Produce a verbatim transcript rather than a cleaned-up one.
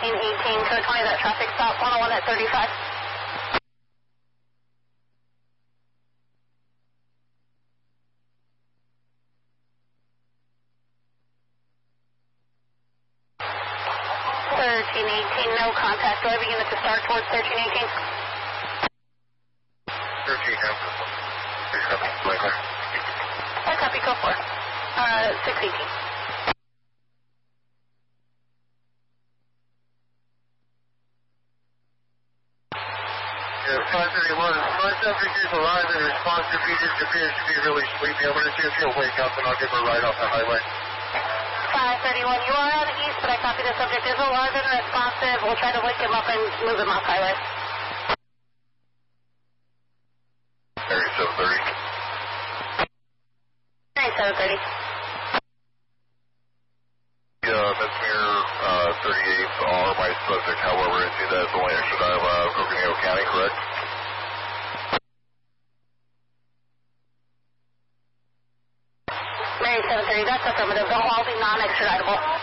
thirteen eighteen, code twenty, that traffic stop, one oh one at thirty-five. thirteen eighteen, no contact. Driver unit to start towards thirteen eighteen. thirteen, no. I copy, go for it. Uh, six eighteen. Yeah, five thirty-one. My temperature's alive and response to feed just appears to be really sleepy. I'm going to see if he'll wake up and I'll give her a ride off the highway. five thirty-one, you are on east, but I copy the subject is alive and responsive. We'll try to wake him up and move him off highway. Area seven thirty. Area seven thirty. Yeah, Mesmere uh, thirty-eight are my subject. However, I see that it's only extra out of uh, Coconino County, correct? Area seven thirty, that's affirmative. They'll all be non-extraditable.